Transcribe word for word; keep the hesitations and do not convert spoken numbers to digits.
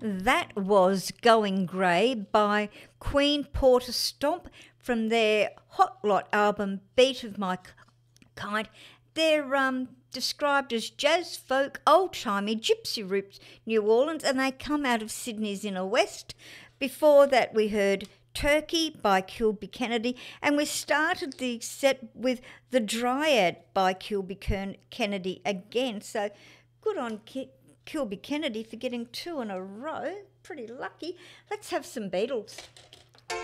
That was Going Grey by Queen Porter Stomp from their Hot Lot album Beat of My Kind. They're um, described as jazz folk, old-timey, gypsy roots, New Orleans, and they come out of Sydney's inner west. Before that we heard Turkey by Kilby Kennedy, and we started the set with The Dryad by Kilby Kennedy again. So good on Ki- Kilby Kennedy for getting two in a row. Pretty lucky. Let's have some Beatles.